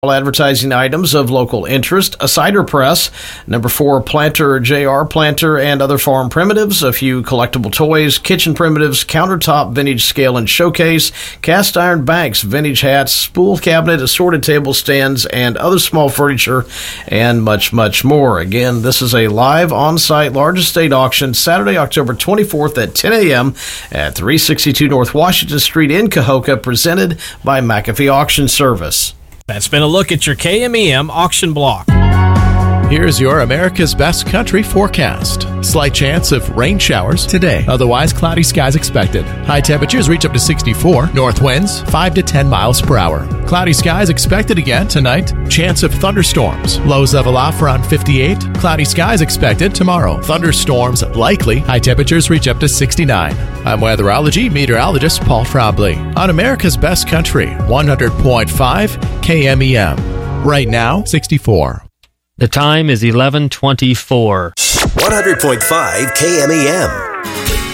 All advertising items of local interest, a cider press, number 4 planter, JR planter, and other farm primitives, a few collectible toys, kitchen primitives, countertop vintage scale and showcase, cast iron banks, vintage hats, spool cabinet, assorted table stands, and other small furniture, and much, much more. Again, this is a live on-site large estate auction Saturday, October 24th at 10 a.m. at 362 North Washington Street in Cahokia, presented by McAfee Auction Service. That's been a look at your KMEM auction block. Here's your America's Best Country forecast. Slight chance of rain showers today. Otherwise, cloudy skies expected. High temperatures reach up to 64. North winds 5 to 10 miles per hour. Cloudy skies expected again tonight. Chance of thunderstorms. Lows level off around 58. Cloudy skies expected tomorrow. Thunderstorms likely. High temperatures reach up to 69. I'm weatherology meteorologist Paul Frobley on America's Best Country, 100.5 KMEM. Right now, 64. The time is 11:24. 100.5 KMEM.